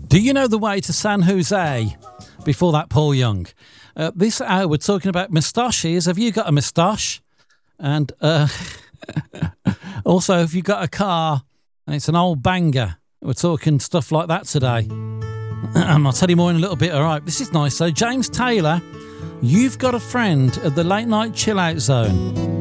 Do you know the way to San Jose? Before that, Paul Young. This hour, we're talking about moustaches. Have you got a moustache? And also, have you got a car and it's an old banger? We're talking stuff like that today. I'll tell you more in a little bit. All right, this is nice. So, James Taylor, You've Got a Friend at the Late Night Chill Out Zone.